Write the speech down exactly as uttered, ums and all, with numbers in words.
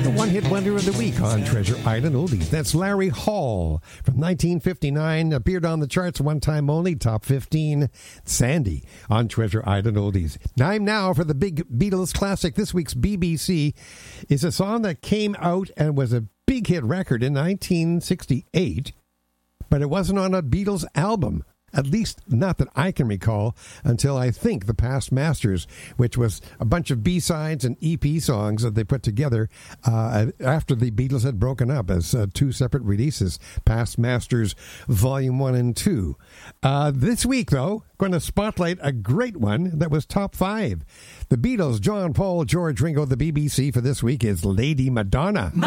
The one-hit wonder of the week on Treasure Island Oldies. That's Larry Hall from nineteen fifty-nine. Appeared on the charts one time only, top fifteen. Sandy on Treasure Island Oldies. Time now for the big Beatles classic. This week's B B C is a song that came out and was a big hit record in nineteen sixty-eight, but it wasn't on a Beatles album. At least not that I can recall, until I think The Past Masters, which was a bunch of B-sides and E P songs that they put together uh, after the Beatles had broken up as uh, two separate releases, Past Masters Volume one and two. Uh, this week, though, going to spotlight a great one that was top five. The Beatles, John, Paul, George, Ringo, the B B C for this week is Lady Madonna.